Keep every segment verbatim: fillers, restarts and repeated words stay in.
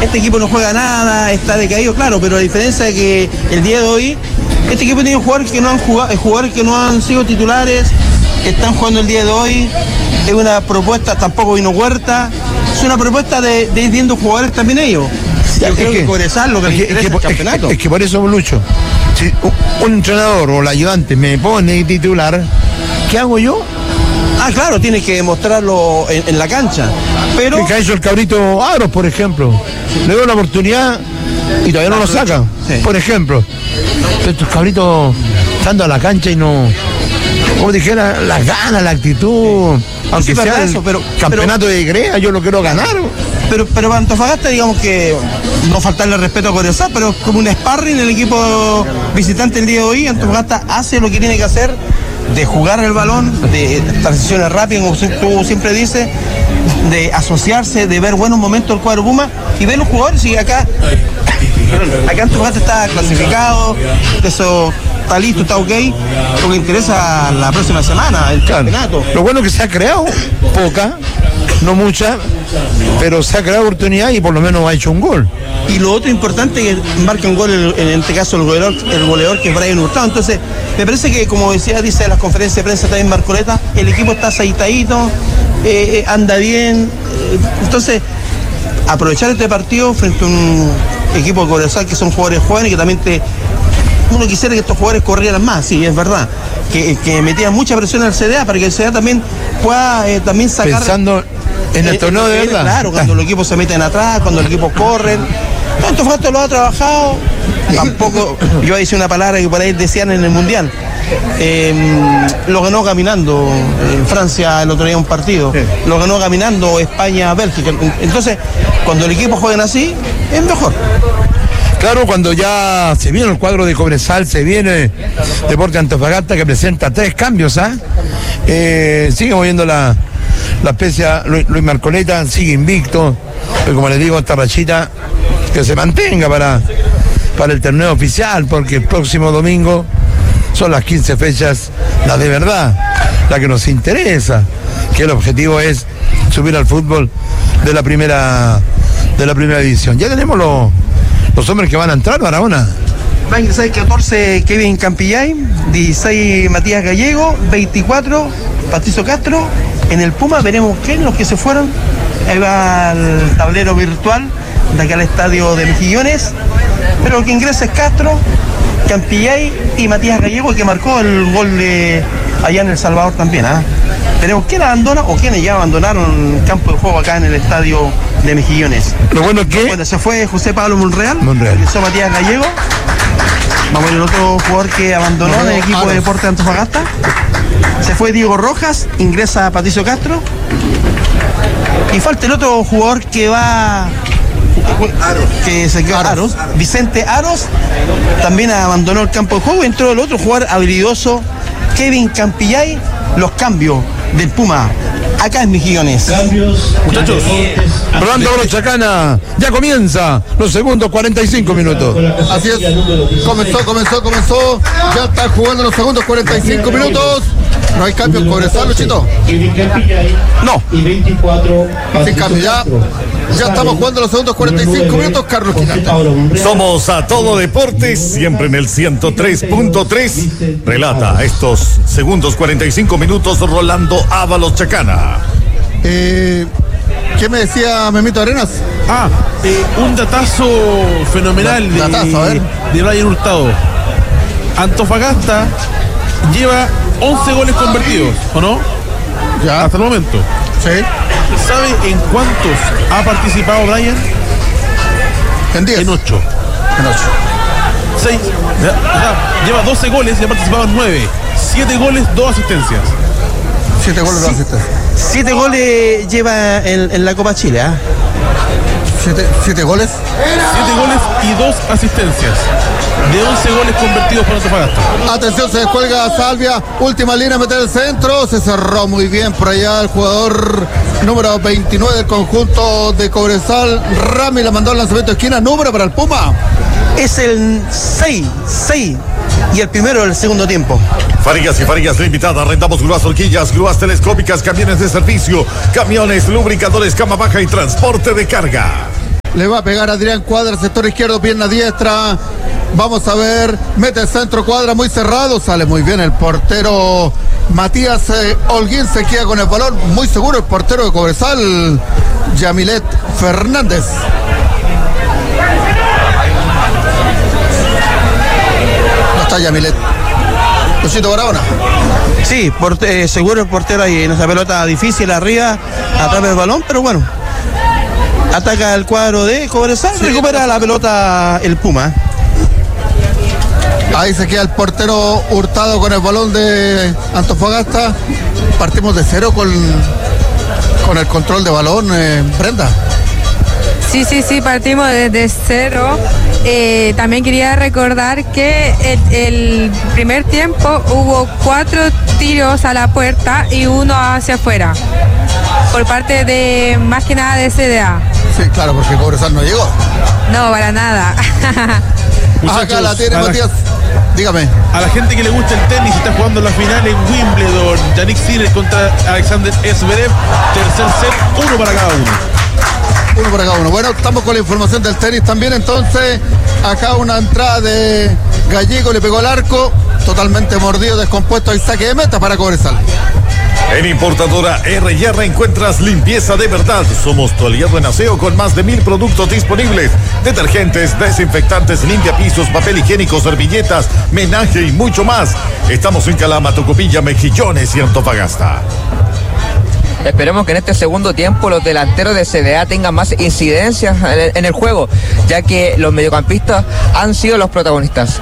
este equipo no juega nada, está decaído, claro, pero a diferencia de que el día de hoy, este equipo tiene jugadores que no han jugado, jugadores que no han sido titulares, están jugando el día de hoy, es una propuesta, tampoco vino Huerta, es una propuesta de, de ir viendo jugadores también ellos. Yo es creo que, que por eso lo que es les que, interesa es que, el campeonato. Es que, es que por eso, Lucho, si un, un entrenador o el ayudante me pone titular, ¿qué hago yo? Ah, claro, tienes que demostrarlo en, en la cancha. Pero que ha hecho el cabrito Aros, por ejemplo. Le doy la oportunidad y todavía no lo saca. Sí. Por ejemplo. Estos cabritos estando a la cancha y no, como dijera, las ganas, la actitud. Aunque sí, sea eso, pero, campeonato pero, de Grea, yo lo quiero ganar. Pero, pero para Antofagasta, digamos que no faltarle respeto a Cobresal, pero es como un sparring en el equipo visitante el día de hoy. Antofagasta hace lo que tiene que hacer, de jugar el balón, de transiciones rápidas, como tú siempre dices, de asociarse, de ver buenos momentos del cuadro Puma y ver los jugadores. Y acá, acá Antofagasta está clasificado, eso está listo, está ok. Lo que interesa la próxima semana, el claro. campeonato. Lo bueno es que se ha creado poca, no mucha, pero se ha creado oportunidad y por lo menos ha hecho un gol. Y lo otro importante es que marca un gol, el, en este caso el goleador, el goleador que es Brian Hurtado. Entonces, me parece que, como decía, dice en las conferencias de prensa también Marcoleta, el equipo está aceitadito, eh, anda bien. Eh, entonces, aprovechar este partido frente a un equipo de Cobresal que son jugadores jóvenes que también te... Uno quisiera que estos jugadores corrieran más, sí, es verdad. Que, que metían mucha presión al C D A para que el C D A también pueda eh, también sacar... Pensando en el torneo de verdad. Claro, cuando los equipos se meten atrás, cuando los equipos corren. Tanto Fato lo ha trabajado. Tampoco, yo hice una palabra que por ahí decían en el Mundial. Eh, lo ganó caminando en Francia el otro día un partido. Lo ganó caminando España, Bélgica. Entonces, cuando el equipo juega así, es mejor. Claro, cuando ya se viene el cuadro de Cobresal, se viene Deportes Antofagasta que presenta tres cambios, ¿ah? ¿eh? Eh, sigue moviendo la, la especia Luis, Luis Marcoleta, sigue invicto, pero como les digo, esta rachita que se mantenga para, para el torneo oficial, porque el próximo domingo son las quince fechas, las de verdad, la que nos interesa, que el objetivo es subir al fútbol de la primera, de la primera división. Ya tenemos los... Los hombres que van a entrar, Barahona. Va a ingresar catorce Kevin Campillay, dieciséis Matías Gallego, veinticuatro Patricio Castro. En el Puma veremos quién, los que se fueron. Ahí va el tablero virtual de acá al estadio de Mejillones. Pero el que ingresa es Castro, Campillay y Matías Gallego, que marcó el gol de allá en El Salvador también. ¿eh? Veremos quién abandona o quiénes ya abandonaron el campo de juego acá en el estadio de Mejillones. Lo bueno es que... Bueno, se fue José Pablo Monreal, Monreal. Ingresó Matías Gallego. Vamos a ver el otro jugador que abandonó en el equipo Aros. de Deportes de Antofagasta. Se fue Diego Rojas, ingresa Patricio Castro. Y falta el otro jugador que va... Aros. Que se quedó Aros. Aros. Vicente Aros también abandonó el campo de juego. Entró el otro jugador habilidoso, Kevin Campillay. Los cambios del Puma acá en Mejillones. Cambios, muchachos. Rolando Chacana, ya comienza los segundos cuarenta y cinco minutos. Así es. Comenzó, comenzó, comenzó. Ya están jugando los segundos cuarenta y cinco minutos. No hay cambios, Cobresal, Luchito. No. Sin cambio, ya. Ya estamos jugando los segundos cuarenta y cinco minutos, Carlos Quinata. Somos a todo deportes, siempre en el ciento tres punto tres. Relata estos segundos cuarenta y cinco minutos Rolando Ábalos Chacana. Eh, ¿Qué me decía Memito Arenas? Ah, eh, un datazo fenomenal de, datazo, a ver. de Brian Hurtado. Antofagasta lleva once goles convertidos, ¿o no? Ya. Hasta el momento. Sí. ¿Sabe en cuántos ha participado Brian? En diez. En ocho. En ocho. seis. O sea, lleva doce goles y ha participado en nueve. siete goles, dos asistencias. siete goles, dos asistencias. siete goles lleva en, en la Copa Chile, ¿ah? ¿eh? Siete, siete goles. Siete goles y dos asistencias. De once goles convertidos por Antofagasta. Atención, se descuelga Salvia. Última línea, meter el centro. Se cerró muy bien por allá el jugador número veintinueve del conjunto de Cobresal. Rami la mandó al lanzamiento de esquina. Número para el Puma. Es el seis, seis. Y el primero del segundo tiempo. Farías y Farías Limitada. Rentamos grúas, horquillas, grúas telescópicas, camiones de servicio, camiones, lubricadores, cama baja y transporte de carga. le va a pegar a Adrián Cuadra, sector izquierdo, pierna diestra. Vamos a ver, mete el centro, Cuadra muy cerrado, sale muy bien el portero Matías eh, Holguín, se queda con el balón, muy seguro el portero de Cobresal, Yamilet Fernández. No está Yamilet. Luchito Barahona. Sí, por, eh, seguro el portero ahí en esa pelota difícil arriba, atrapa el balón, pero bueno, ataca el cuadro de Cobresal, sí, recupera la pelota el Puma. Ahí se queda el portero Hurtado con el balón de Antofagasta. Partimos de cero con, con el control de balón, eh, Brenda. Sí, sí, sí, partimos desde cero. Eh, también quería recordar que el, el primer tiempo hubo cuatro tiros a la puerta y uno hacia afuera, por parte de, más que nada, de C D A. Sí, claro, porque Cobresal no llegó. No, para nada. Muchachos, acá la tiene a la- Matías. Dígame. A la gente que le gusta el tenis, está jugando la final en Wimbledon. Yannick Sinner contra Alexander Zverev. Tercer set, uno para cada uno. Uno para cada uno. Bueno, estamos con la información del tenis también. Entonces, acá una entrada de Gallego, le pegó al arco. Totalmente mordido, descompuesto. Y saque de meta para Cobresal. En Importadora R y R encuentras limpieza de verdad. Somos tu aliado en aseo con más de mil productos disponibles. Detergentes, desinfectantes, limpiapisos, papel higiénico, servilletas, menaje y mucho más. Estamos en Calama, Tocopilla, Mejillones y Antofagasta. Esperemos que en este segundo tiempo los delanteros de C D A tengan más incidencias en el, en el juego, ya que los mediocampistas han sido los protagonistas.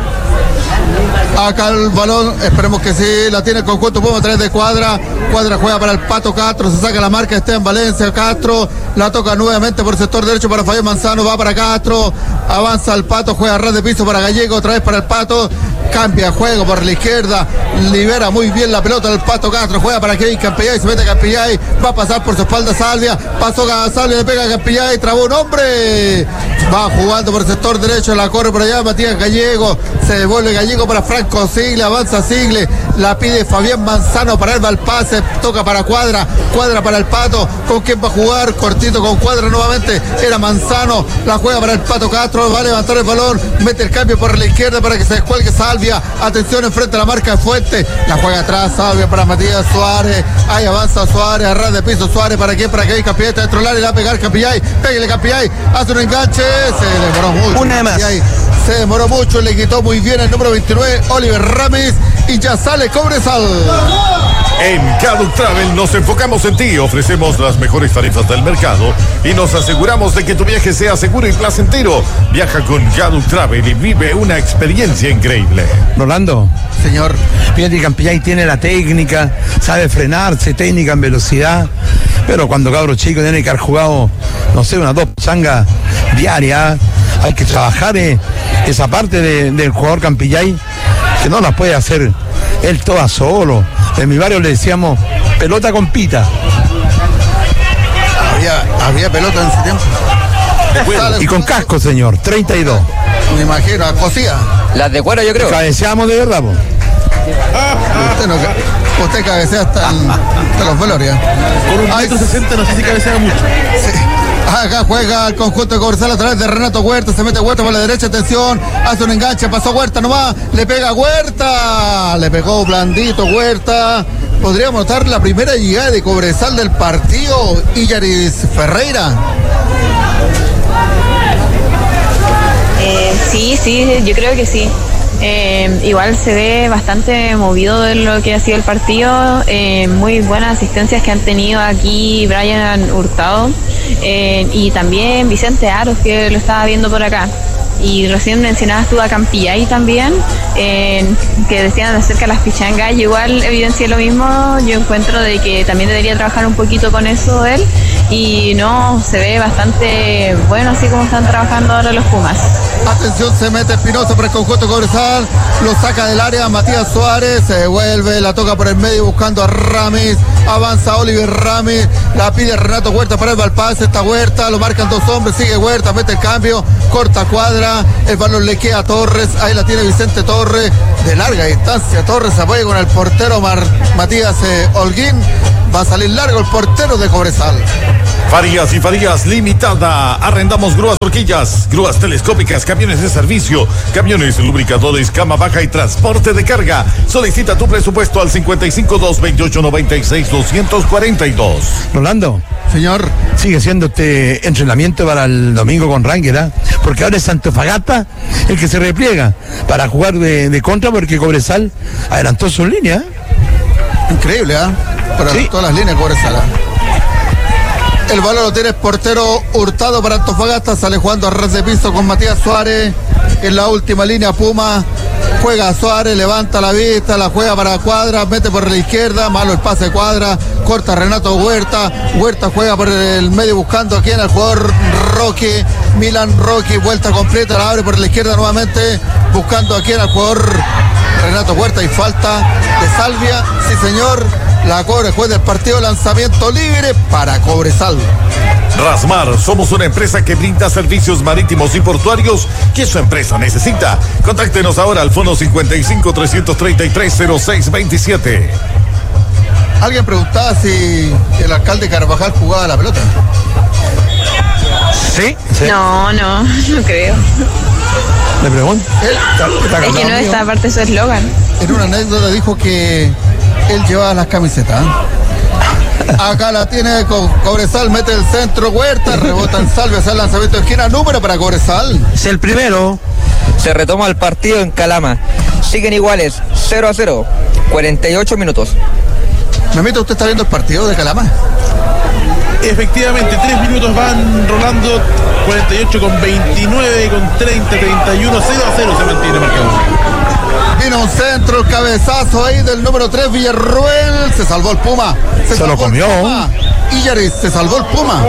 Acá el balón, esperemos que sí, la tiene el conjunto, podemos traer de Cuadra. Cuadra juega para el Pato Castro, se saca la marca, está en Valencia, Castro, la toca nuevamente por sector derecho para Fabián Manzano, va para Castro, avanza el Pato, juega a ras de piso para Gallego, otra vez para el Pato, cambia juego por la izquierda, libera muy bien la pelota del Pato Castro, juega para Kevin Campillay, se mete a Campillay, va a pasar por su espalda Salvia, pasó a Salvia, le pega a Campillay, trabó un hombre, va jugando por el sector derecho, la corre por allá Matías Gallego, se devuelve Gallego para Franco Sigle, avanza Sigle, la pide Fabián Manzano para él, va el pase, toca para Cuadra, Cuadra para el Pato, ¿con quién va a jugar? Cortito con Cuadra nuevamente, era Manzano, la juega para el Pato Castro, va a levantar el balón, mete el cambio por la izquierda para que se descuelgue Salvia, atención enfrente a la marca de Fuente, la juega atrás Salvia para Matías Suárez, ahí avanza Suárez, a ras de piso Suárez, ¿para quién? Para que hay Campillay, está dentro del área, le va a pegar Campillay, pégale Campillay, hace un enganche, se demoró mucho. Una de más. Campillay, se demoró mucho, le quitó muy bien el número veintinueve, Oliver Ramis, y ya sale Cobresal. En Caduc Travel nos enfocamos en ti, ofrecemos las mejores tarifas del mercado y nos aseguramos de que tu viaje sea seguro y placentero. Viaja con Caduc Travel y vive una experiencia increíble. Rolando, Señor, fíjate que Campillay tiene la técnica, sabe frenarse, técnica en velocidad, pero cuando cabro chico tiene que haber jugado, no sé, unas dos changas diarias, hay que trabajar eh, esa parte de- del jugador Campillay, que no las puede hacer él toda solo. En mi barrio le decíamos pelota con pita. había, había pelota en ese tiempo. Sale- Y con casco, señor, treinta y dos. Me imagino, a Cosía. Las de cuero, yo creo. Cabeceamos de verdad, po. Usted, no, ca- usted cabecea hasta, el- hasta los velorios. Con un Ay, metro sesenta no sé si cabecea mucho. sí. Acá juega el conjunto de Cobresal a través de Renato Huerta, se mete Huerta por la derecha, atención, hace un enganche, pasó Huerta nomás, le pega Huerta, le pegó blandito Huerta. Podríamos notar la primera llegada de Cobresal del partido, Illaris Ferreira. Eh, sí, sí, yo creo que sí. Eh, igual se ve bastante movido de lo que ha sido el partido. Eh, muy buenas asistencias que han tenido aquí Brian Hurtado eh, y también Vicente Aros, que lo estaba viendo por acá. Y recién mencionabas tú a Campillay también, eh, que decían acerca de las pichangas. Yo igual evidencié lo mismo. Yo encuentro de que también debería trabajar un poquito con eso él. Y no, se ve bastante bueno así como están trabajando ahora los Pumas. Atención, se mete Espinosa por el conjunto Cobresal, lo saca del área Matías Suárez, se devuelve, la toca por el medio buscando a Ramis, avanza Oliver Ramis, la pide Renato Huerta para el Valpase, está Huerta, lo marcan dos hombres, sigue Huerta, mete el cambio, corta Cuadra, Salvia, el balón le queda a Torres, ahí la tiene Vicente Torres, de larga distancia, Torres se apoya con el portero Mar, Matías eh, Holguín, va a salir largo el portero de Cobresal. Farías y Farías Limitada. Arrendamos grúas, horquillas, grúas telescópicas, camiones de servicio, camiones, lubricadores, cama baja y transporte de carga. Solicita tu presupuesto al cincuenta y cinco, dos veintiocho, noventa y seis, doscientos cuarenta y dos. Rolando. Señor. Sigue siendo este entrenamiento para el domingo con Ranger, ¿eh? Porque ahora es Antofagasta el que se repliega para jugar de, de contra, porque Cobresal adelantó sus líneas. Increíble, ¿ah? ¿eh? Para sí. Todas las líneas Cobresal. El balón lo tiene el portero Hurtado para Antofagasta, sale jugando a ras de piso con Matías Suárez. En la última línea Puma, juega Suárez, levanta la vista, la juega para Cuadra, mete por la izquierda, malo el pase de Cuadra, corta Renato Huerta, Huerta juega por el medio buscando aquí en el jugador Roque, Milan Roque, vuelta completa, la abre por la izquierda nuevamente, buscando aquí en el jugador Renato Huerta y falta de Salvia, sí señor. La cobra juez del partido, lanzamiento libre para Cobresal. Rasmar, somos una empresa que brinda servicios marítimos y portuarios que su empresa necesita. Contáctenos ahora al fono cincuenta y cinco, trescientos treinta y tres, cero seis veintisiete. Alguien preguntaba si el alcalde Carvajal jugaba la pelota. Sí, sí. No, no, no creo. ¿Le pregunto? Él, está, está es que no está aparte de su eslogan. En una anécdota dijo que él llevaba las camisetas. Acá la tiene con Cobresal, mete el centro, Huerta, rebota en Salvia, hace el lanzamiento de esquina, número para Cobresal. Es el primero. Se retoma el partido en Calama. Siguen iguales, cero a cero, cuarenta y ocho minutos. Memito, ¿usted está viendo el partido de Calama? Efectivamente, tres minutos van rolando, cuarenta y ocho con veintinueve, con treinta, treinta y uno, cero a cero se mantiene marcado. Vino un centro, el cabezazo ahí del número tres, Villarruel, se salvó el Puma. Se, se lo comió. Illaris, se salvó el Puma.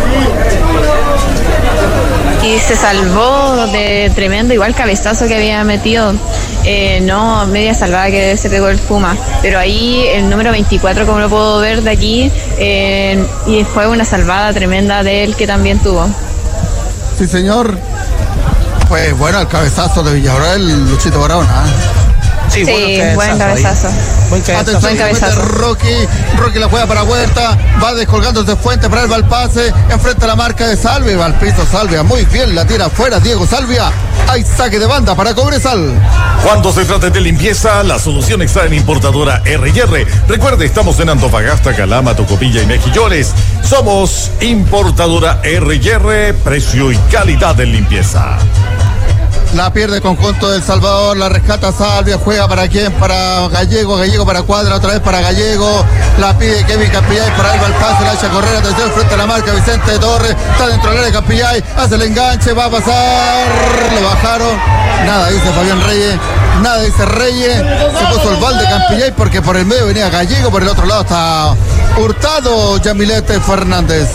Y se salvó de tremendo, igual cabezazo que había metido. Eh, no, media salvada que se pegó el Puma. Pero ahí el número veinticuatro, como lo puedo ver de aquí, eh, y fue una salvada tremenda de él que también tuvo. Sí, señor. Pues bueno, el cabezazo de Villarruel, Luchito Barahona. Sí, sí, buen cabezazo. Buen cabezazo. Buen cabezazo. Rocky, Rocky la juega para Huerta, va descolgándose Fuente para el va al pase, enfrenta la marca de Salvia, va al piso Salvia, muy bien, la tira afuera Diego Salvia. Hay saque de banda para Cobresal. Cuando se trate de limpieza, la solución está en Importadora R y R. Recuerde, estamos en Antofagasta, Calama, Tocopilla y Mejillones. Somos Importadora R y R, precio y calidad en limpieza. La pierde el conjunto del Salvador, la rescata Salvia, juega para quién, para Gallego, Gallego para Cuadra, otra vez para Gallego, la pide Kevin Campillay, para él va el pase, la echa a correr, atención frente a la marca, Vicente Torres, está dentro del área de Campillay, hace el enganche, va a pasar, le bajaron, nada dice Fabián Reyes, nada dice Reyes, se puso el balde Campillay porque por el medio venía Gallego, por el otro lado está Hurtado, Yamilete Fernández.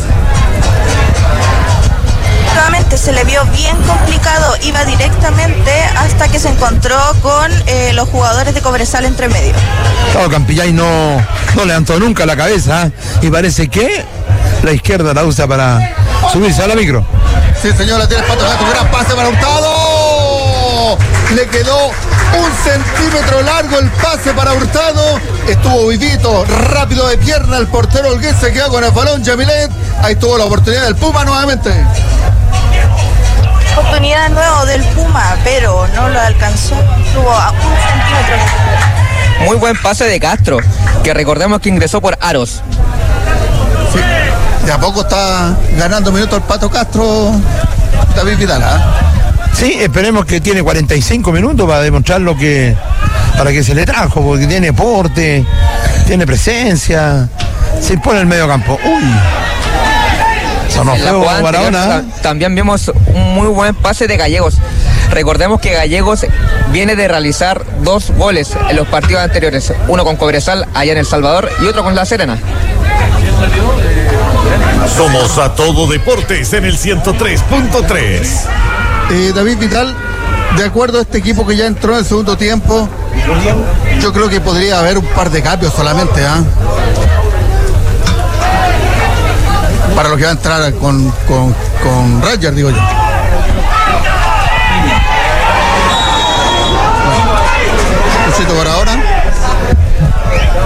Nuevamente se le vio bien complicado, iba directamente hasta que se encontró con eh, los jugadores de Cobresal entre medio. Claro, Campillay no, no levantó nunca la cabeza, ¿eh? Y parece que la izquierda la usa para subirse a la micro. Sí, señor, la tiene Pato Gato, gran pase para Hurtado. Le quedó un centímetro largo el pase para Hurtado. Estuvo vivito, rápido de pierna el portero Olgués, se quedó con el balón Yamilet. Ahí tuvo la oportunidad del Puma nuevamente. Oportunidad nueva del Puma, pero no lo alcanzó. Tuvo a un centímetro. Muy buen pase de Castro, que recordemos que ingresó por Aros. Sí, de a poco está ganando minutos el Pato Castro, David Vidal, ¿eh? Sí, esperemos que tiene cuarenta y cinco minutos para demostrar lo que, para que se le trajo, porque tiene porte, tiene presencia, se impone en el medio campo. Uy. En la jugada anterior, también vimos un muy buen pase de Gallegos. Recordemos que Gallegos viene de realizar dos goles en los partidos anteriores, uno con Cobresal allá en El Salvador y otro con La Serena. Somos a todo deportes en el ciento tres punto tres. Eh, David Vidal, de acuerdo a este equipo que ya entró en el segundo tiempo, yo creo que podría haber un par de cambios solamente, ¿ah? ¿eh? Para los que van a entrar con, con, con Roger, digo yo.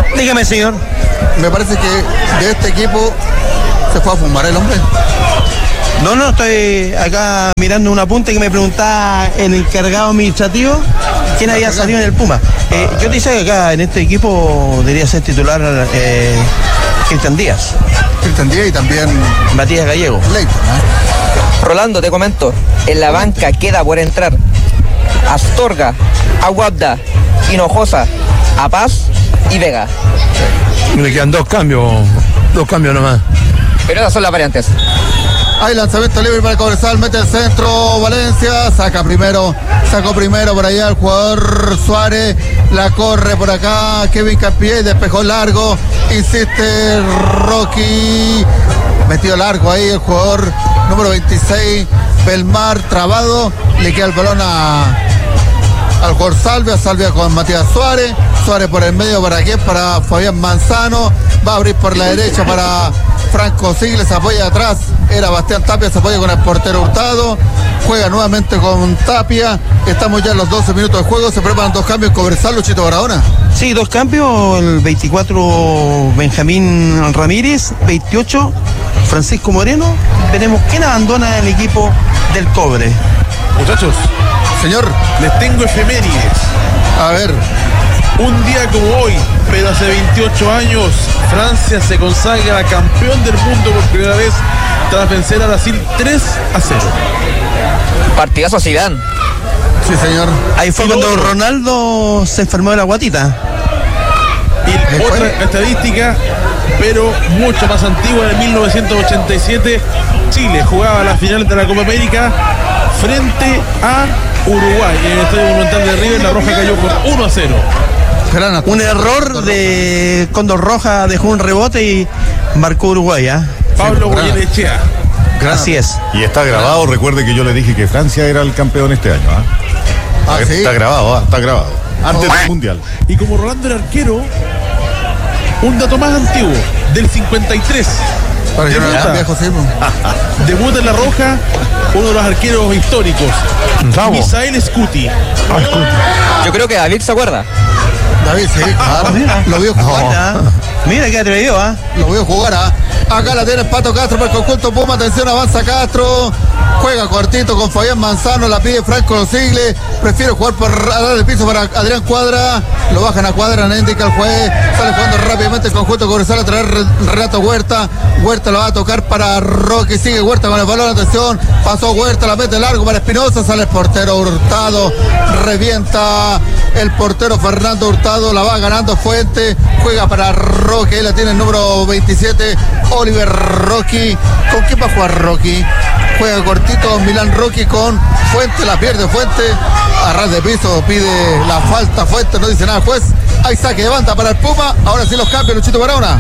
Dígame, señor. Me parece que de este equipo se fue a fumar el hombre. No, no, estoy acá mirando un apunte que me preguntaba el encargado administrativo quién había salido en el Puma. Eh, yo te dice que acá en este equipo debería ser titular eh, Cristian Díaz. Cristian Díaz y también Matías Gallego. Leighton, ¿eh? Rolando, te comento, en la banca queda por entrar Astorga, Aguabda, Hinojosa, A Paz y Vega. Le quedan dos cambios, dos cambios nomás. Pero esas son las variantes. Hay lanzamiento libre para Cobresal, mete el centro Valencia, saca primero, sacó primero por allá el jugador Suárez, la corre por acá Kevin Campillay, despejó largo, insiste Rocky, metió largo ahí el jugador número veintiséis, Belmar, trabado, le queda el balón a, al jugador Salvia, Salvia con Matías Suárez, Suárez por el medio para aquí, para Fabián Manzano, va a abrir por la derecha para Franco Sigles, se apoya atrás, era Bastián Tapia, se apoya con el portero Hurtado, juega nuevamente con Tapia, estamos ya en los doce minutos de juego, se preparan dos cambios, Cobresal, Luchito Barahona. Sí, dos cambios, el veinticuatro Benjamín Ramírez, veintiocho Francisco Moreno, veremos quién abandona el equipo del Cobre. Muchachos, señor, les tengo efemérides. A ver. Un día como hoy, pero hace veintiocho años, Francia se consagra campeón del mundo por primera vez tras vencer a Brasil tres a cero. Partidazo Zidane. Sí, señor. Ahí fue cuando Ronaldo se enfermó de la guatita. Y otra estadística, pero mucho más antigua, en mil novecientos ochenta y siete, Chile jugaba la final de la Copa América frente a Uruguay. En el Estadio Monumental de River, la Roja cayó por uno a cero. Un error de Condor Roja, dejó un rebote y marcó Uruguay, ¿eh? Pablo Goyenechea. Así es. Y está grabado, recuerde que yo le dije que Francia era el campeón este año. ¿eh? Ah, está, ¿sí? está grabado, ¿eh? Está grabado. Antes del Mundial. Y como Rolando era arquero, un dato más antiguo, del cincuenta y tres. Para que no Debuta, viejo, sí, pues. debuta en La Roja uno de los arqueros históricos, Misael Scuti. Yo creo que David se acuerda. David, sí, claro. Lo vio jugar. Oh. Mira que atrevido, ¿ah? ¿eh? Lo vio jugar, ¿ah? ¿eh? Acá la tiene Pato Castro para el conjunto Puma. Atención, avanza Castro. Juega cortito con Fabián Manzano. La pide Franco Sigles. Prefiere jugar por dar el piso para Adrián Cuadra. Lo bajan a Cuadra, no indica el juez. Sale jugando rápidamente el conjunto Cobresal a traer Renato Huerta. Huerta lo va a tocar para Rocky. Sigue Huerta con el balón. Atención. Pasó Huerta, la mete largo para Espinosa. Sale el portero Hurtado. Revienta el portero Fernando Hurtado. La va ganando Fuente. Juega para Rocky. Ahí la tiene el número veintisiete. Oliver Rocky. ¿Con quién va a jugar Rocky? Juega cortito Milán Rocky con Fuente, la pierde Fuente, a ras de piso pide la falta Fuente, no dice nada el juez. Hay saque de banda para el Puma, ahora sí los cambios, Luchito Barahona.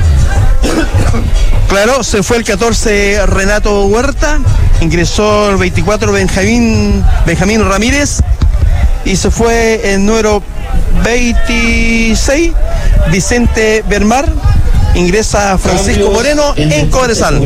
Claro, se fue el catorce Renato Huerta, ingresó el veinticuatro Benjamín, Benjamín Ramírez y se fue el número veintiséis Vicente Bermar, ingresa Francisco Moreno en, en Cobresal.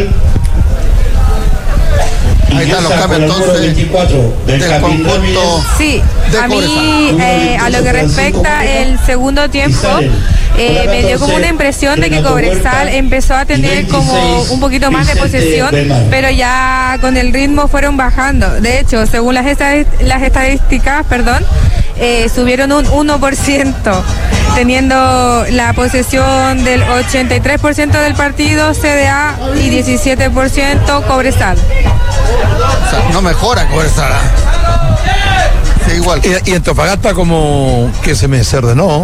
Ahí están los cambios entonces del conjunto. Sí, a mí eh, a lo que respecta el segundo tiempo eh, me dio como una impresión de que Cobresal empezó a tener como un poquito más de posesión, pero ya con el ritmo fueron bajando. De hecho, según las, estadist- las estadísticas, perdón, eh, subieron un uno por ciento, teniendo la posesión del ochenta y tres por ciento del partido C D A y diecisiete por ciento Cobresal. O sea, no mejora Cobresal. Sí, igual. Y, y Antofagasta como que se me desordenó.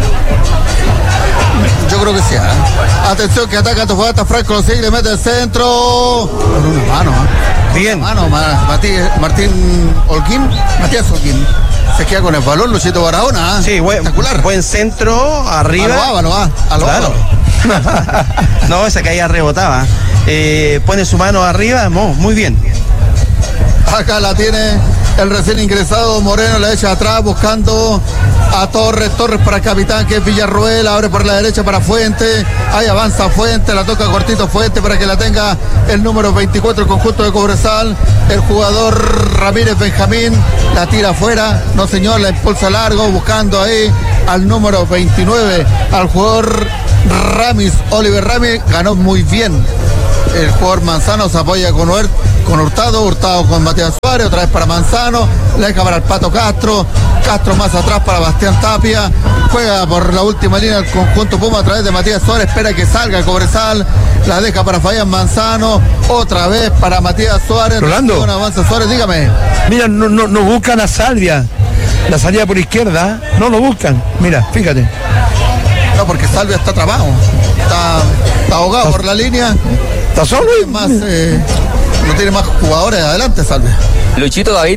Yo creo que sí. ¿eh? Atención que ataca Antofagasta, Franco sigue, le mete el centro. Con una mano. ¿eh? Bien. Una mano, ma- Martín, Martín Holguín, Matías Holguín. Se queda con el balón, Luchito Barahona. ¿eh? Sí, buen, espectacular. Buen centro, arriba. A lo Ávalo, a lo Claro. Ávalo. No, esa caída rebotaba. Eh, pone su mano arriba, mo, muy bien. Acá la tiene el recién ingresado Moreno, la echa atrás buscando a Torres, Torres para el capitán que es Villarroel, abre por la derecha para Fuente, ahí avanza Fuente, la toca cortito Fuente para que la tenga el número veinticuatro, el conjunto de Cobresal, el jugador Ramírez Benjamín, la tira afuera, no señor, la impulsa largo, buscando ahí al número veintinueve, al jugador Ramis, Oliver Ramis, ganó muy bien. El jugador Manzano se apoya con, Huert, con Hurtado, Hurtado con Matías Suárez, otra vez para Manzano, la deja para el Pato Castro, Castro más atrás para Bastián Tapia, juega por la última línea el conjunto Puma a través de Matías Suárez, espera que salga Cobresal, la deja para Fabián Manzano, otra vez para Matías Suárez. Rolando, avanza Suárez, dígame. Mira, no, no, no buscan a Salvia, la salida por izquierda, no lo buscan, mira, fíjate. No, porque Salvia está trabado, está, está ahogado ¿Está, por la línea. ¿Está solo? No tiene más, eh, no tiene más jugadores adelante, Salvia. Luchito David.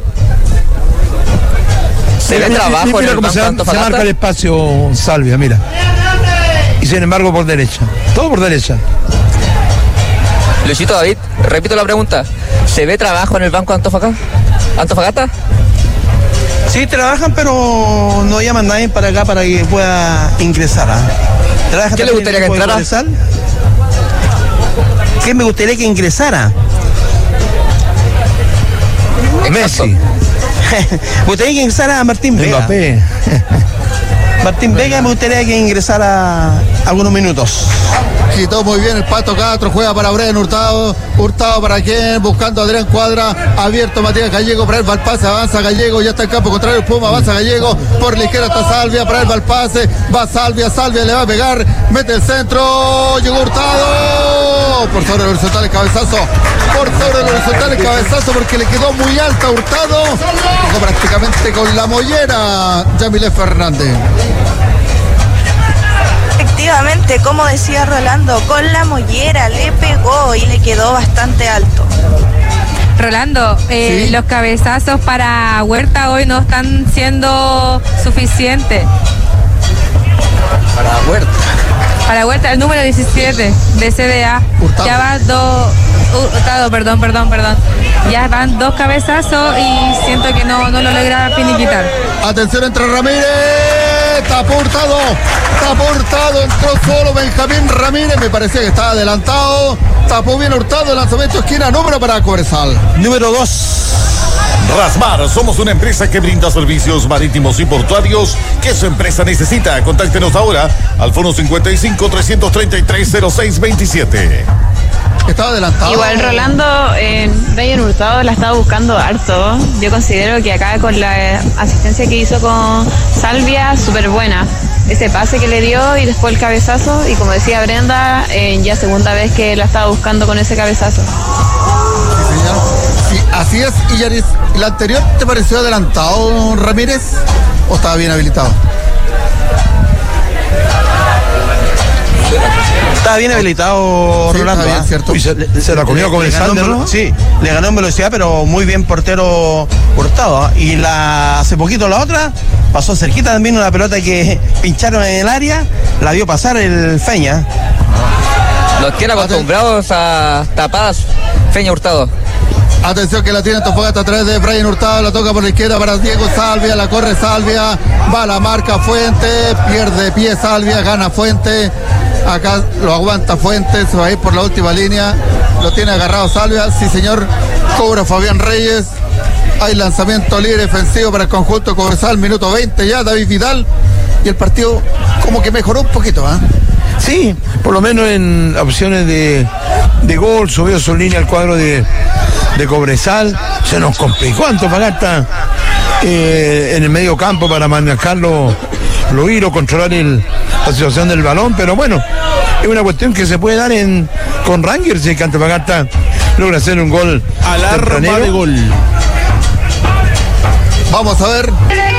Se ve trabajo mira, en el cómo se, se marca el espacio Salvia, mira. Y sin embargo por derecha, todo por derecha. Luchito David, repito la pregunta. ¿Se ve trabajo en el banco de Antofagasta? ¿Antofagasta? Sí, trabajan, pero no llaman a nadie para acá para que pueda ingresar. ¿eh? ¿Qué le gustaría que entrara? ¿Qué me gustaría que ingresara? Messi. Me gustaría que ingresara a Martín Vega. Mbappé. Martín Vega me gustaría que ingresara algunos minutos. Quitó muy bien el Pato Castro, juega para Brian Hurtado, Hurtado para quién, buscando a Adrián Cuadra, abierto Matías Gallego, para el Valpase, avanza Gallego, ya está en campo contrario el Puma, avanza Gallego, por la izquierda está Salvia, para el Valpase, va Salvia, Salvia le va a pegar, mete el centro, llegó Hurtado, por sobre el horizontal el cabezazo, por sobre el horizontal el cabezazo porque le quedó muy alta Hurtado, tocó prácticamente con la mollera Yamile Fernández. Efectivamente, como decía Rolando, con la mollera le pegó y le quedó bastante alto. Rolando, eh, ¿sí? Los cabezazos para Huerta hoy no están siendo suficientes. Para Huerta. Para Huerta, el número diecisiete de C D A. Hurtado. Ya va dos, Hurtado, perdón, perdón, perdón. Ya van dos cabezazos y siento que no, no lo logra finiquitar. Atención, entra Ramírez. Tapó Hurtado, tapó Hurtado, entró solo Benjamín Ramírez, me parecía que estaba adelantado, tapó bien Hurtado, lanzamiento esquina, número para Cobresal. Número dos. Rasmar, somos una empresa que brinda servicios marítimos y portuarios que su empresa necesita. Contáctenos ahora al fono cincuenta y cinco, trescientos treinta y tres, cero seis veintisiete. Estaba adelantado. Igual Rolando, eh, Brian Hurtado la estaba buscando harto. Yo considero que acá con la asistencia que hizo con Salvia, súper buena. Ese pase que le dio y después el cabezazo. Y como decía Brenda, eh, ya segunda vez que la estaba buscando con ese cabezazo. Sí, señor. Sí, así es. Y Yaris, ¿la anterior te pareció adelantado, Ramírez? ¿O estaba bien habilitado? Estaba bien habilitado, sí, Rolando. Bien, ¿eh? ¿cierto? Y se, se la comió con el Sander, ¿no? Sí, le ganó en velocidad, pero muy bien portero Hurtado. ¿eh? Y la hace poquito la otra, pasó cerquita también una pelota que pincharon en el área, la vio pasar el Feña. Los tiene acostumbrados a tapadas Feña Hurtado. Atención que la tiene Antofagasta a través de Brian Hurtado, la toca por la izquierda para Diego Salvia, la corre Salvia, va la marca Fuente, pierde pie Salvia, gana Fuente, acá lo aguanta Fuente, se va a ir por la última línea, lo tiene agarrado Salvia, sí señor, cobra Fabián Reyes, hay lanzamiento libre defensivo para el conjunto Cobresal, minuto veinte ya, David Vidal, y el partido como que mejoró un poquito, ¿eh? Sí, por lo menos en opciones de, de gol, subió su línea al cuadro de, de Cobresal, se nos complicó Antofagasta eh, en el medio campo para manejarlo, Loiro, controlar el, la situación del balón, pero bueno, es una cuestión que se puede dar en con Rangers, si que Antofagasta logra hacer un gol al arma de gol. Vamos a ver.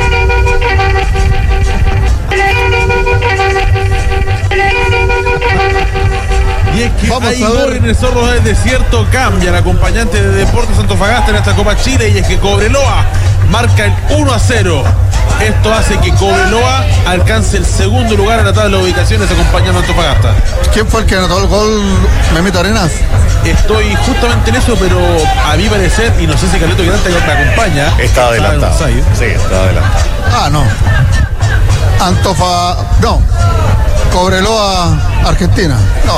Y es que Vamos hay a ver. gol en el Zorro del Desierto, cambia el acompañante de Deportes Antofagasta en esta Copa Chile, y es que Cobreloa marca el uno a cero. Esto hace que Cobreloa alcance el segundo lugar en la tabla de ubicaciones acompañando a Antofagasta. ¿Quién fue el que anotó el gol? Memito Arenas. Estoy justamente en eso, pero a mi parecer, y no sé si Carleto Quirante me acompaña. Está adelantado. Está en Sí, está adelantado. Ah, no. Antofa... No. Cobreloa, Argentina. No.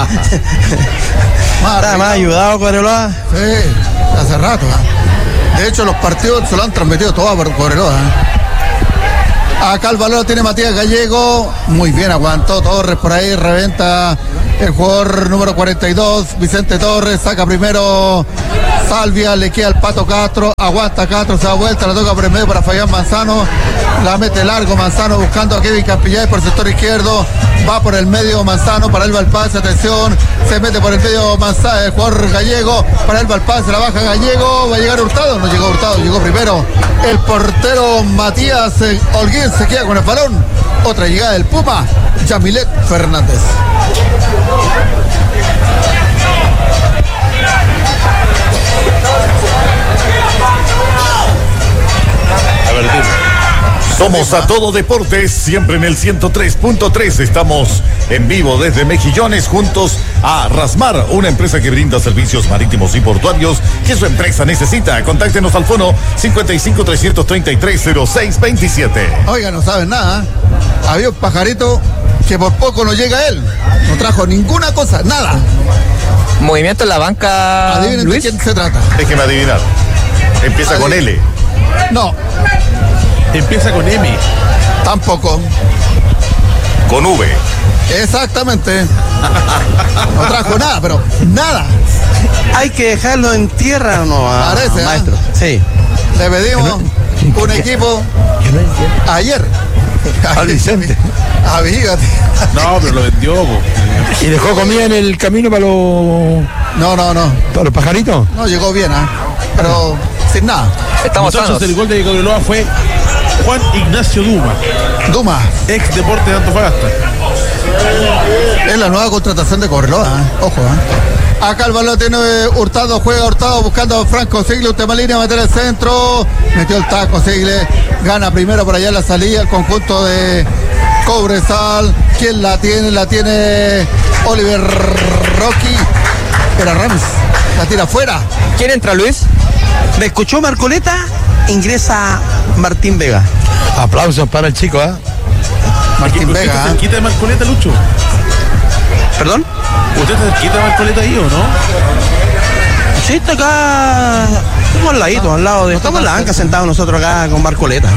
Está más ayudado Cobreloa. Sí, hace rato. ¿eh? De hecho, los partidos se lo han transmitido todo por Cobreloa. ¿eh? Acá el balón tiene Matías Gallego. Muy bien, aguantó Torres por ahí. Reventa el jugador número cuarenta y dos, Vicente Torres. Saca primero Salvia, le queda el Pato Castro. Aguanta Castro, se da vuelta, la toca por el medio para Fabián Manzano. La mete largo Manzano buscando a Kevin Campillay por el sector izquierdo. Va por el medio Manzano, para el Valpase, atención. Se mete por el medio Manzano, el jugador Gallego. Para el Valpase, la baja Gallego. Va a llegar Hurtado, no llegó Hurtado, llegó primero el portero Matías Holguín. Se queda con el balón. Otra llegada del Puma, Yamilet Fernández. Somos a todo deportes, siempre en el ciento tres punto tres. Estamos en vivo desde Mejillones, juntos a Rasmar, una empresa que brinda servicios marítimos y portuarios que su empresa necesita. Contáctenos al fono cincuenta y cinco, trescientos treinta y tres, cero seis veintisiete. Oiga, no saben nada. Había un pajarito que por poco no llega a él. No trajo ninguna cosa, nada. Movimiento en la banca. Adivinen Luis. de quién se trata. Déjeme adivinar. Empieza Adivinen. con L. No. Empieza con M. Tampoco. Con V. Exactamente. No trajo nada, pero nada. ¿Hay que dejarlo en tierra o no, a, Parece, maestro? ¿eh? Sí. Le pedimos un equipo ayer. Al Vicente. Avígate. No, pero lo vendió, po. ¿Y dejó comida en el camino para los, No, no, no. para los pajaritos? No llegó bien, ¿ah? Pero sin nada. Estamos Muchachos, sanos. el gol de Cobreloa fue Juan Ignacio Duma, Duma. ex Deporte de Antofagasta. Es la nueva contratación de Cobreloa, ¿eh? Ojo, ¿eh? Acá el balón tiene Hurtado, juega Hurtado buscando a Franco Sigle, última línea, meter el centro, metió el taco Sigle, gana primero por allá en la salida el conjunto de Cobresal. ¿Quién la tiene? La tiene Oliver Rocky. Era Rams, la tira afuera. ¿Quién entra, Luis? ¿Me escuchó Marcoleta? Ingresa Martín Vega. Aplausos para el chico, ¿ah? ¿eh? Martín ¿Usted Vega. está ¿eh? cerquita de Marcoleta, Lucho? ¿Perdón? ¿Usted está cerquita de Marcoleta ahí o no? Sí, está acá. Estamos al ladito, al lado de. Estamos en la banca sentados nosotros acá con Marcoleta.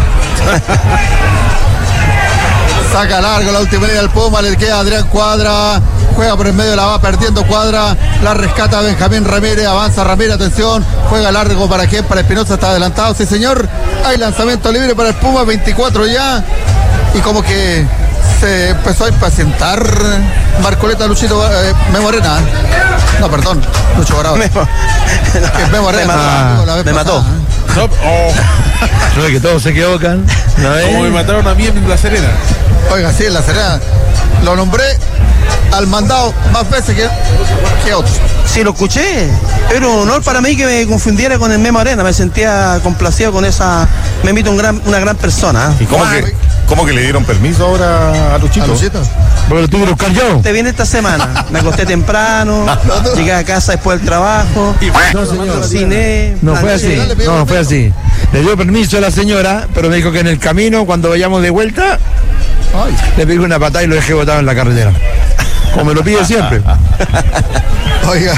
Saca largo la última línea del Puma, le queda Adrián Cuadra, juega por el medio, la va perdiendo Cuadra, la rescata Benjamín Ramírez, avanza Ramírez, atención, juega largo para quién, para Espinosa, está adelantado, sí señor, hay lanzamiento libre para el Puma, veinticuatro ya, y como que se empezó a impacientar Marcoleta Luchito eh, Memorena, no, perdón, Lucho Bravo. Me, Que Memorena, me mató. amigo, la vez Me mató. pasada, ¿eh? No, oh, Yo creo que todos se equivocan. ¿No es? como me mataron a mí en La Serena. Oiga, sí, en La Serena lo nombré al mandado más veces que, que otros. Sí, lo escuché. Era un honor para mí que me confundiera con el Memo Arena. Me sentía complacido con esa. Me invito un gran, una gran persona. ¿Y cómo que, cómo que le dieron permiso ahora a Luchito? ¿A Luchito? Porque lo tuve que buscar yo. Te viene esta semana. Me acosté temprano, llegué a casa después del trabajo, No, señor. cociné. No fue planché. así. No, no fue así. Le dio permiso a la señora, pero me dijo que en el camino, cuando vayamos de vuelta, Ay. le pegué una patada y lo dejé botado en la carretera. Como me lo pide siempre. Oiga.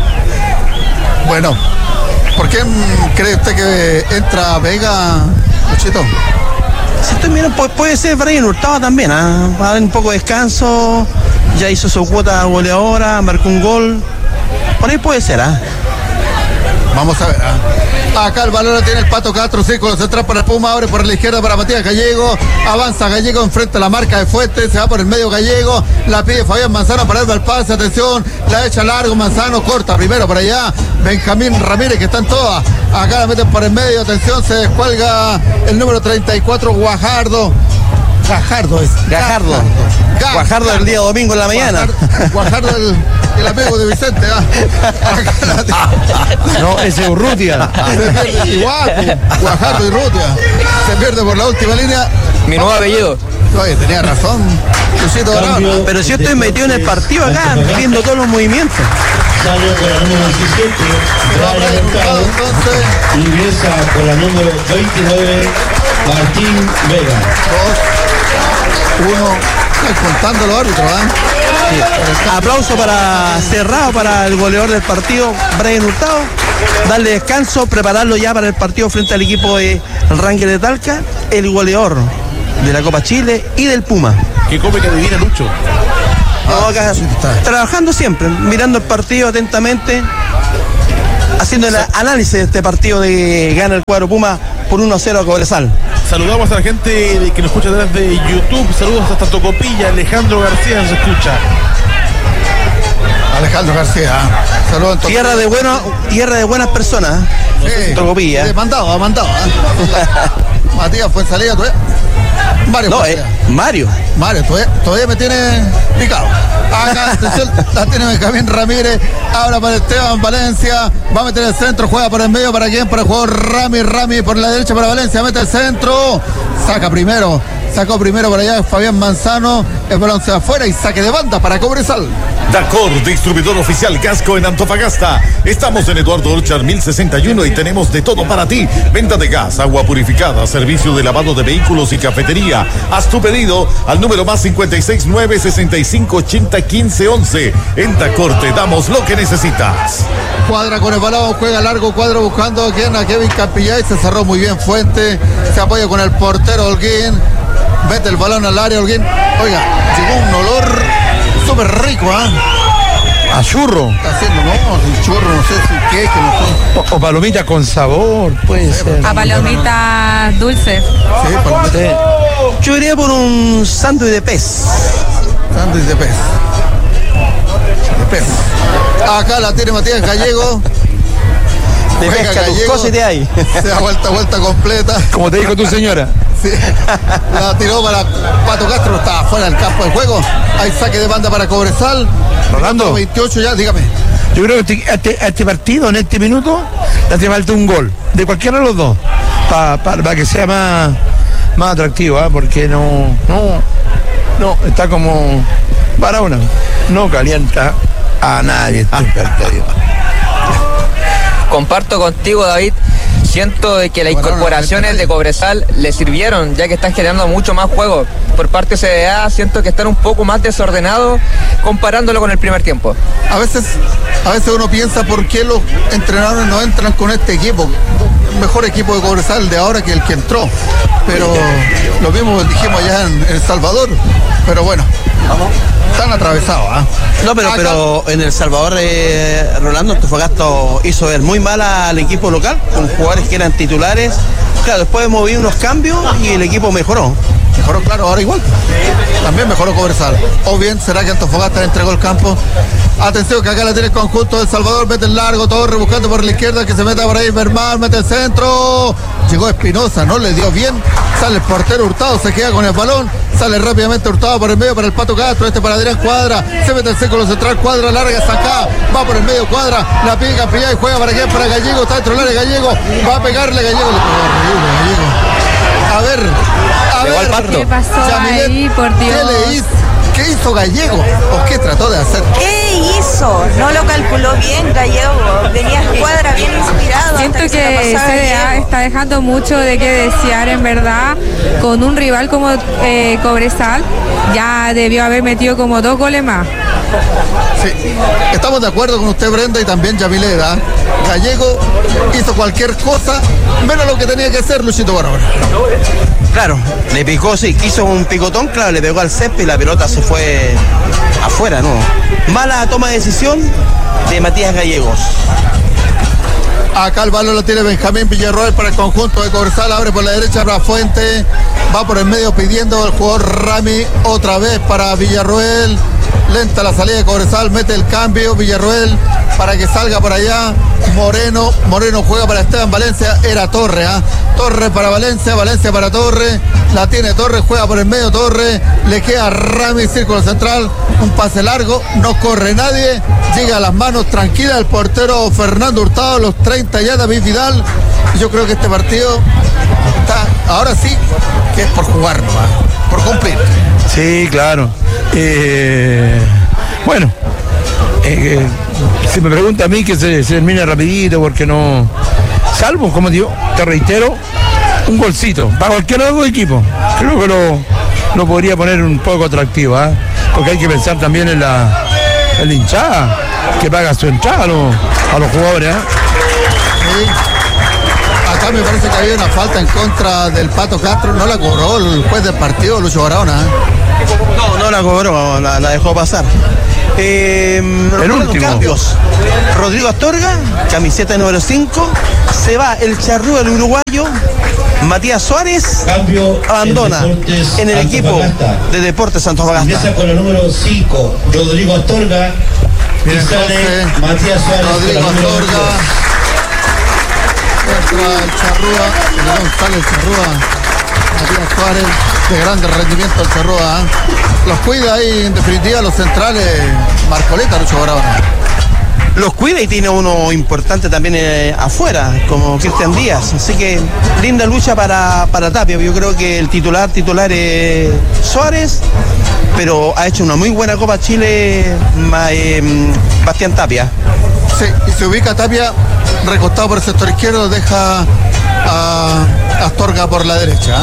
Bueno, ¿por qué mm, cree usted que entra Vega, Luchito? Si estoy mirando, pu- puede ser Brian Hurtado también, ¿ah? Va a dar un poco de descanso, ya hizo su cuota goleadora, marcó un gol. Por ahí puede ser, ¿ah? Vamos a ver. ¿ah? Acá el balón lo tiene el Pato Castro, círculo central para el Puma, abre por la izquierda para Matías Gallego, avanza Gallego enfrente a la marca de Fuentes, se va por el medio Gallego, la pide Fabián Manzano para el Valpase, atención, la echa largo Manzano, corta primero por allá, Benjamín Ramírez que están todas, acá la meten por el medio, atención, se descuelga el número treinta y cuatro, Guajardo. Gajardo es. Gajardo. Ga- Guajardo del día domingo en la mañana. Guajardo, Guajardo el, el amigo de Vicente. ¿ah? Acá la- No, ese es Urrutia. Se pierde igual, Guajardo y Rutia. Se pierde por la última línea. Mi nuevo apellido. Oye, tenía razón. Luchito Dorado. Pero si yo estoy metido en el partido acá, viendo todos los movimientos. Sale con la número diecisiete, Brian Hurtado, Entonces, ingresa con la número veintinueve, Martín Vega. dos, uno. Estoy contando los árbitros, ¿ah? Aplauso para cerrado para el goleador del partido, Brian Hurtado. Darle descanso, prepararlo ya para el partido frente al equipo de Rangers de Talca. El goleador de la Copa Chile y del Puma. ¿Qué come que adivina Lucho? No, acá, trabajando siempre, mirando el partido atentamente, haciendo el análisis de este partido de gana el cuadro Puma por uno a cero a Cobresal. Saludamos a la gente que nos escucha a través de YouTube. Saludos hasta Tocopilla. Alejandro García nos escucha. Alejandro García, saludos. Tierra de buenos, tierra de buenas personas. Sí, Tocopilla. Sí, mandado, ha mandado. ¿eh? Matías fue en salida, todavía. Mario, no, eh, Mario. Mario, todavía, todavía me tiene picado. Acá atención, la tiene Benjamín Ramírez. Ahora para Esteban Valencia. Va a meter el centro, juega por el medio. ¿Para quién? Para el jugador Rami. Rami por la derecha para Valencia. Mete el centro. Saca primero. Sacó primero para allá Fabián Manzano. El balón se va afuera y saque de banda para Cobresal. Dacor, distribuidor oficial Gasco en Antofagasta. Estamos en Eduardo Olchar mil sesenta y uno y tenemos de todo para ti. Venta de gas, agua purificada, servicio de lavado de vehículos y cafetería. Haz tu pedido al número más cincuenta y seis nueve sesenta y cinco ochenta quince once. En Dacor te damos lo que necesitas. Cuadra con el balón, juega largo, cuadro buscando a quien, a Kevin Campillay. Se cerró muy bien Fuente. Se apoya con el portero Holguín. Mete el balón al área Holguín. Oiga, llegó un olor súper rico, ¿ah? ¿eh? A churro. Está haciendo, no, el churro, no sé si qué, que no sé. O, o palomita con sabor, puede sí, ser. A palomita dulce. Sí, palomita. Sí. Yo iría por un sándwich de pez. Sándwich de pez. De pez. Acá la tiene Matías Gallego. De pesca, tus cosas de ahí. Se da vuelta, vuelta completa. Como te dijo tu señora. Sí. La tiró para Pato Castro, está fuera del campo de juego. Hay saque de banda para Cobresal. Rolando. veintiocho ya, dígame. Yo creo que este, este, este partido, en este minuto, le hace falta un gol. De cualquiera de los dos. Para pa, pa que sea más, más atractivo, ¿eh? Porque no, no, no, está como para una. No calienta a nadie este partido. Comparto contigo, David. Siento de que las incorporaciones de Cobresal le sirvieron, ya que están generando mucho más juego. Por parte de C D A, siento que están un poco más desordenados comparándolo con el primer tiempo. A veces, a veces uno piensa por qué los entrenadores no entran con este equipo. Un mejor equipo de Cobresal de ahora que el que entró. Pero lo mismo dijimos allá en El Salvador. Pero bueno, vamos. Están atravesados, ¿ah? ¿eh? No, pero, pero en El Salvador, eh, Rolando Antofagasta hizo ver muy mal al equipo local, con jugadores que eran titulares. Claro, después moví unos cambios y el equipo mejoró. Mejoró, claro, ahora igual. También mejoró Cobresal. O bien, ¿será que Antofagasta le entregó el campo? Atención, que acá la tiene el conjunto del Salvador. Mete el largo, Torre buscando por la izquierda, que se meta por ahí Bermán, mete el centro. Llegó Espinosa, no le dio bien. Sale el portero Hurtado, se queda con el balón. Sale rápidamente Hurtado por el medio para el Pato Castro. Este para Adrián Cuadra. Se mete el círculo central, Cuadra larga, saca. Va por el medio Cuadra. La pica, pilla y juega para allá, para Gallego. Está dentro del área Gallego. Va a pegarle Gallego. Le pegó horrible Gallego. A ver, a ver. ¿Qué pasó Yamilet, ahí, por Dios? ¿Qué le hizo? ¿Qué hizo Gallego? ¿O qué trató de hacer? ¿Qué hizo? No lo calculó bien Gallego. Venía Cuadra bien inspirado. Siento que, que C D A está dejando mucho de qué desear, en verdad. Con un rival como eh, Cobresal, ya debió haber metido como dos goles más. Sí, estamos de acuerdo con usted, Brenda, y también Yamileda. Gallego hizo cualquier cosa menos lo que tenía que hacer Luchito Barahona. Claro, le picó, sí, quiso un picotón, claro, le pegó al césped y la pelota se fue afuera, ¿no? Mala toma de decisión de Matías Gallegos. Acá el balón lo tiene Benjamín Villarroel para el conjunto de Cobresal. Abre por la derecha para Fuente. Va por el medio pidiendo el jugador Rami otra vez para Villarroel. Lenta la salida de Cobresal. Mete el cambio Villarroel para que salga por allá. Moreno. Moreno juega para Esteban Valencia. Era Torre, ¿ah? ¿eh? Torre para Valencia. Valencia para Torre. La tiene Torre. Juega por el medio Torre. Le queda Rami, círculo central. Un pase largo. No corre nadie. Llega a las manos tranquila el portero Fernando Hurtado. Los treinta ya David Vidal. Yo creo que este partido está, ahora sí, que es por jugar nomás, por cumplir. Sí, claro. Eh, bueno, eh, eh, si me pregunta a mí que se, se termine rapidito porque no, salvo, como digo, te reitero, un golcito para cualquier otro equipo. Creo que lo, lo podría poner un poco atractivo, ¿eh? Porque hay que pensar también en la, en la hinchada que paga su entrada a los, a los jugadores, ¿eh? Sí. Cobresal me parece que había una falta en contra del Pato Castro, no la cobró el juez del partido, Lucho Barahona. No, no la cobró, la, la dejó pasar. Eh, el último. Cambios. Rodrigo Astorga, camiseta número cinco. Se va el charrúa del uruguayo. Matías Suárez Cambio abandona en, en el equipo de Deportes Antofagasta. Empieza con el número cinco, Rodrigo Astorga. Y sale Matías Suárez. Rodrigo Astorga. Entra el charrúa. Perdón, sale el charrúa. Matías Suárez, de grande rendimiento el charrúa. ¿eh? Los cuida ahí en definitiva los centrales. Marcoleta, Lucho Barahona. Los cuida y tiene uno importante también eh, afuera, como Cristian Díaz. Así que linda lucha para, para Tapia. Yo creo que el titular, titular es Suárez, pero ha hecho una muy buena Copa Chile eh, Bastián Tapia. Sí, y se ubica Tapia recostado por el sector izquierdo, deja a Astorga por la derecha.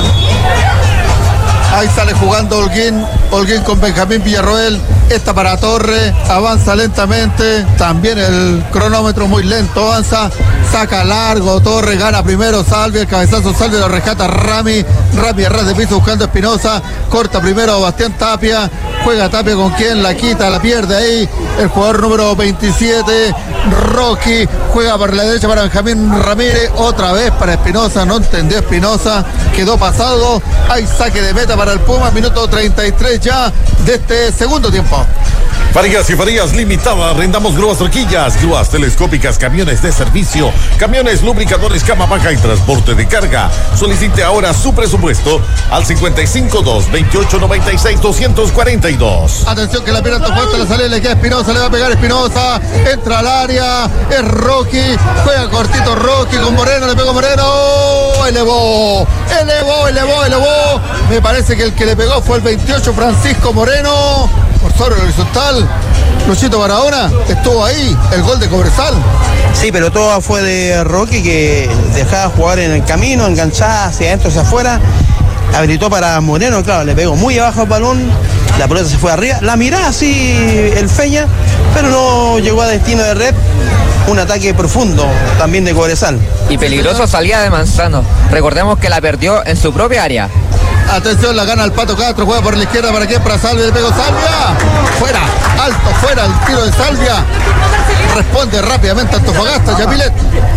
Ahí sale jugando Holguín, Holguín con Benjamín Villarroel, esta para Torre, avanza lentamente, también el cronómetro muy lento, avanza, saca largo, Torre, gana primero Salvia, el cabezazo Salvia lo rescata Rami, Rami a ras de piso buscando Espinosa, corta primero Bastián Tapia, juega Tapia con quien, la quita, la pierde ahí, el jugador número veintisiete, Rocky, juega por la derecha para Benjamín Ramírez, otra vez para Espinosa, no entendió Espinosa, quedó pasado, hay saque de meta para el Puma, minuto treinta y tres ya de este segundo tiempo. Farías y Farías Limitada, arrendamos grúas horquillas, grúas telescópicas, camiones de servicio, camiones lubricadores, cama baja y transporte de carga. Solicite ahora su presupuesto al cincuenta y cinco dos, veintiocho noventa y seis, doscientos cuarenta y dos. Atención que la pierde Antofagasta, le sale, le queda Espinosa, le va a pegar Espinosa, entra al área, es Rocky, juega cortito Rocky con Moreno, le pegó Moreno, elevó, elevó, elevó, elevó. Me parece que el que le pegó fue el veintiocho Francisco Moreno, por sobre el horizontal. Luchito Barahona estuvo ahí, el gol de Cobresal. Sí, pero todo fue de Rocky, que dejaba jugar en el camino, enganchada hacia adentro, hacia afuera. Habilitó para Moreno, claro, le pegó muy abajo el balón, la pelota se fue arriba, la miraba así el Feña, pero no llegó a destino de red. Un ataque profundo también de Cobresal. Y peligroso salía de Manzano. Recordemos que la perdió en su propia área. Atención, la gana el Pato Castro, juega por la izquierda, ¿para qué? Para Salvia, le pegó Salvia. Fuera, alto, fuera, el tiro de Salvia. Responde rápidamente Antofagasta, Yamilet.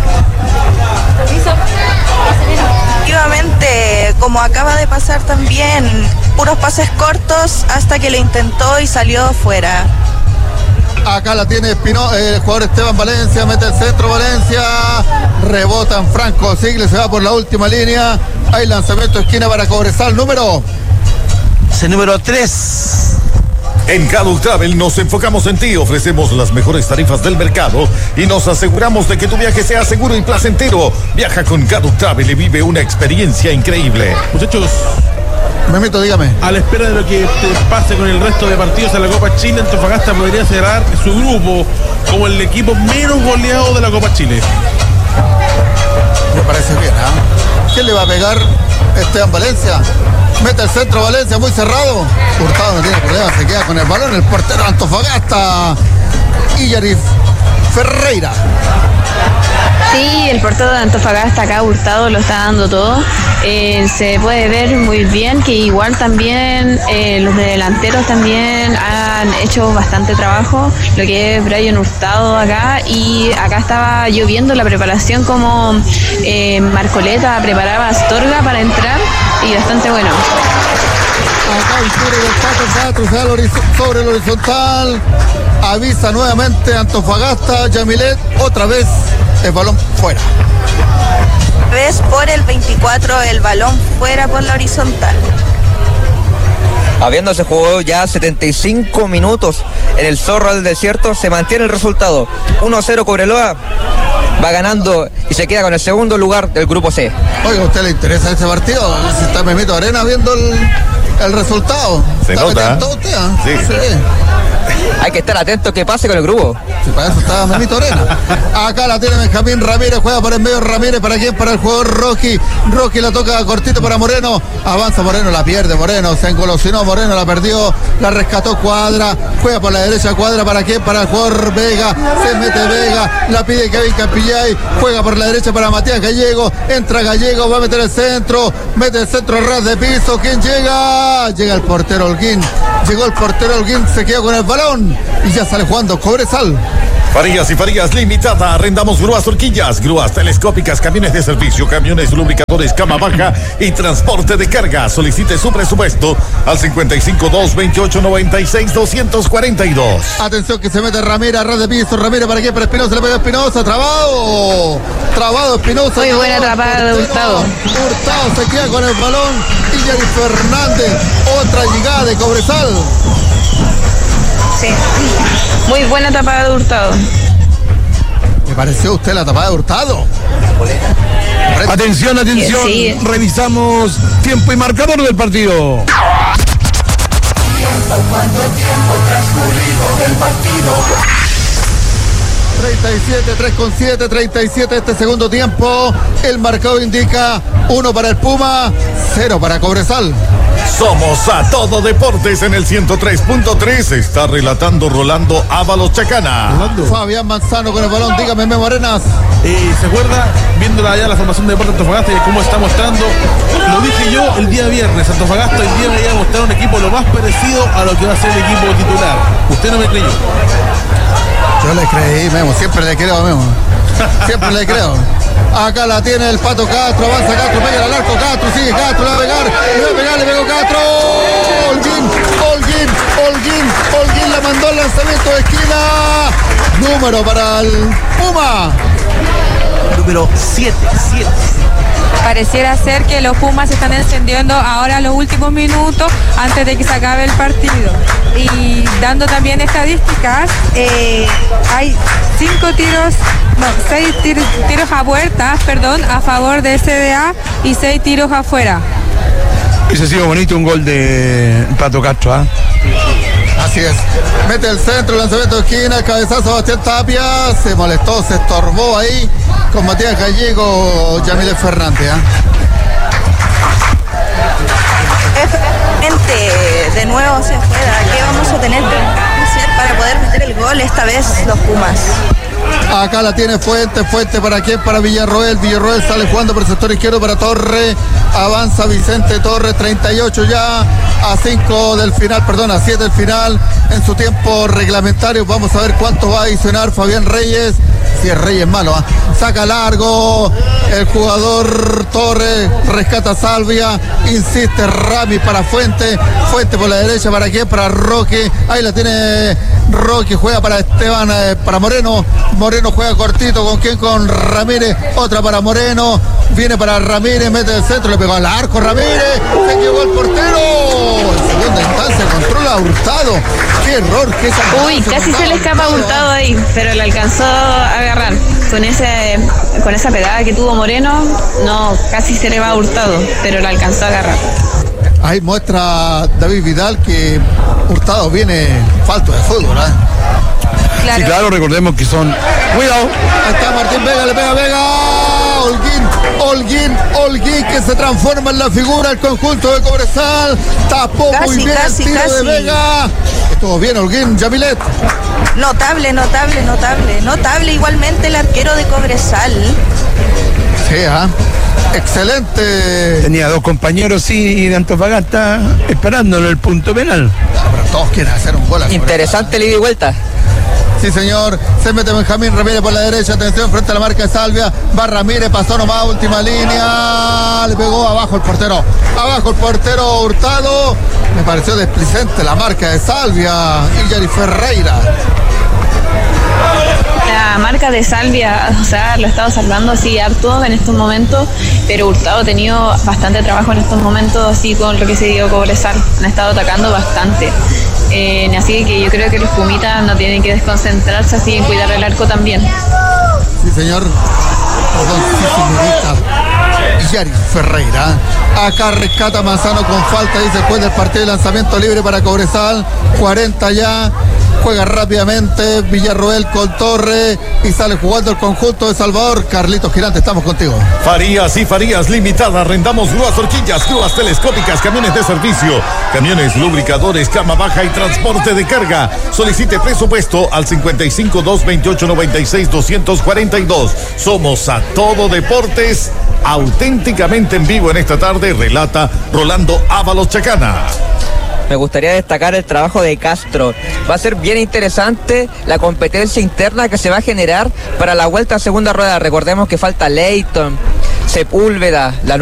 Efectivamente, como acaba de pasar también, puros pases cortos hasta que lo intentó y salió fuera. Acá la tiene Espino, el jugador Esteban Valencia, mete el centro Valencia, rebota en Franco Sigle, se va por la última línea, hay lanzamiento de esquina para Cobresal, número... Es el número tres. En Caduc Travel nos enfocamos en ti, ofrecemos las mejores tarifas del mercado y nos aseguramos de que tu viaje sea seguro y placentero. Viaja con Caduc Travel y vive una experiencia increíble. Muchachos, Memito, dígame. A la espera de lo que pase con el resto de partidos en la Copa Chile, Antofagasta podría cerrar su grupo como el equipo menos goleado de la Copa Chile. Me parece bien, ¿eh? ¿Quién le va a pegar? Esteban Valencia. Mete el centro Valencia, muy cerrado. Hurtado no tiene problema, se queda con el balón. El portero Antofagasta, Iyarif Ferreira. Sí, el portero de Antofagasta acá, Hurtado, lo está dando todo. Eh, se puede ver muy bien que igual también eh, los delanteros también han hecho bastante trabajo, lo que es Brian Hurtado acá, y acá estaba yo viendo la preparación como eh, Marcoleta preparaba a Astorga para entrar y bastante bueno. Acá el tiro del Pato Castro, se da sobre el horizontal, avisa nuevamente Antofagasta, Yamilet, otra vez el balón fuera. Vez por el veinticuatro, el balón fuera por la horizontal. Habiéndose jugado ya setenta y cinco minutos en el Zorro del Desierto, se mantiene el resultado. uno a cero Cobreloa va ganando y se queda con el segundo lugar del grupo C. Oiga, ¿a usted le interesa este partido? Si está Memito Arena viendo el, el resultado. Se ¿Está nota, metiendo ¿eh? usted? ¿Eh? Sí. Sí. Hay que estar atento que pase con el grupo. Sí, para eso estaba Memito Arena. Acá la tiene Benjamín Ramírez, juega por el medio Ramírez, ¿para quién? Para el jugador Rocky. Rocky la toca cortito para Moreno. Avanza Moreno, la pierde Moreno, se engolosinó Moreno, la perdió, la rescató Cuadra. Juega por la derecha Cuadra, ¿para quién? Para el jugador Vega. Se mete Vega, la pide Kevin Campillay. Juega por la derecha para Matías Gallego. Entra Gallego, va a meter el centro. Mete el centro ras de piso. ¿Quién llega? Llega el portero Holguín. Llegó el portero Holguín, se quedó con el balón y ya sale jugando Cobresal. Farías y Farías Limitada. Arrendamos grúas, horquillas, grúas telescópicas, camiones de servicio, camiones lubricadores, cama baja y transporte de carga. Solicite su presupuesto al cincuenta y cinco, dos veintiocho, noventa y seis, doscientos cuarenta y dos. Atención que se mete Ramírez, ras de piso. Ramírez, ¿para qué? Para Espinosa, le pega Espinosa. Trabado. Trabado Espinosa. Muy buena atrapada de Hurtado. Hurtado se queda con el balón. Y Yari Fernández. Otra llegada de Cobresal. Sí, muy buena tapada de Hurtado. ¿Le pareció a usted la tapada de Hurtado? Atención, atención. Sí. Revisamos tiempo y marcador del partido. ¿Cuánto tiempo transcurrido del partido? treinta y siete, tres con siete, treinta y siete este segundo tiempo. El marcador indica uno para el Puma, cero para Cobresal. Somos A Todo Deportes en el ciento tres punto tres. Está relatando Rolando Ábalos Chacana. Rolando. Fabián Manzano con el balón, dígame, Memo Arenas. Eh, ¿Se acuerda? Viéndola ya la formación de Deportes Antofagasta y cómo está mostrando, lo dije yo el día viernes, Antofagasta el día me iba a mostrar un equipo lo más parecido a lo que va a ser el equipo titular. Usted no me creyó. Yo le creí, Memo, siempre le creo, Memo. Siempre le creo. Acá la tiene el Pato Castro, avanza Castro, pega al arco, Castro, sigue Castro, le va a pegar, le va a pegar, le pegó Castro. Holguín, Holguín, Holguín, Holguín la mandó al lanzamiento de esquina. Número para el Puma. Número siete, siete. Pareciera ser que los Pumas se están encendiendo ahora los últimos minutos antes de que se acabe el partido. Y dando también estadísticas, eh, hay cinco tiros, no, seis tir, tiros a puertas, perdón, a favor de C D A y seis tiros afuera. Ese ha sido bonito, un gol de Pato Castro, ¿ah? ¿eh? Así es. Mete el centro, lanzamiento de esquina, cabezazo Sebastián Tapia. Se molestó, se estorbó ahí con Matías Gallego, Yamile Fernández. ¿eh? Gente, de nuevo hacia afuera. ¿Qué vamos a tener que hacer para poder meter el gol esta vez los Pumas? Acá la tiene Fuente, Fuente para quién, para Villarroel, Villarroel sale jugando por el sector izquierdo para Torre, avanza Vicente Torre, treinta y ocho ya, a cinco del final, perdón, a siete del final, en su tiempo reglamentario, vamos a ver cuánto va a adicionar Fabián Reyes, si es Reyes malo, ¿eh? Saca largo, el jugador Torre, rescata a Salvia, insiste Rami para Fuente, Fuente por la derecha, para quién, para Roque, ahí la tiene Roque, juega para Esteban, eh, para Moreno, Moreno juega cortito, ¿con quién? Con Ramírez, otra para Moreno, viene para Ramírez, mete el centro, le pegó al arco Ramírez, se equivocó el portero, en segunda instancia controla a Hurtado, qué error, qué Uy, casi se le escapa a Hurtado ahí, pero le alcanzó a agarrar, con ese, con esa pegada que tuvo Moreno, no, casi se le va a Hurtado, pero le alcanzó a agarrar. Ahí muestra David Vidal que Hurtado viene falto de fútbol, ¿eh? Claro. Sí, claro, recordemos que son. Cuidado. Ahí está Martín Vega, le pega Vega. Holguín, Holguín, Holguín que se transforma en la figura del conjunto de Cobresal. Tapó casi, muy bien casi, el tiro casi. de Vega. Estuvo bien Holguín, Yamilet. Notable, notable, notable. Notable igualmente el arquero de Cobresal. Sí, ¿ah? ¿eh? Excelente. Tenía dos compañeros, sí, de Antofagasta esperándolo el punto penal. Ah, pero todos quieren hacer un gol. Interesante el ida y vuelta. Sí, señor. Se mete Benjamín Ramírez por la derecha. Atención, frente a la marca de Salvia. Va Ramírez, pasó nomás, última línea. Le pegó abajo el portero. Abajo el portero Hurtado. Me pareció desplicente la marca de Salvia. Y Yari Ferreira. La marca de Salvia, o sea, lo ha estado salvando así harto en estos momentos, pero Hurtado ha tenido bastante trabajo en estos momentos, así con lo que se dio Cobresal. Han estado atacando bastante. Eh, así que yo creo que los Pumitas no tienen que desconcentrarse así en cuidar el arco también. Sí, señor. Perdón, sí, señorita. Yari Ferreira. Acá rescata Manzano con falta, dice después del partido de lanzamiento libre para Cobresal. cuarenta ya. Juega rápidamente Villarroel con Torre y sale jugando el conjunto de Salvador. Carlitos Girante, estamos contigo. Farías y Farías Limitada. Arrendamos grúas, horquillas, grúas telescópicas, camiones de servicio, camiones lubricadores, cama baja y transporte de carga. Solicite presupuesto al cincuenta y cinco, dos veintiocho, noventa y seis, doscientos cuarenta y dos. Somos a todo deportes, auténticamente en vivo en esta tarde, relata Rolando Ábalos Chacana. Me gustaría destacar el trabajo de Castro. Va a ser bien interesante la competencia interna que se va a generar para la vuelta a segunda rueda. Recordemos que falta Leighton, Sepúlveda, la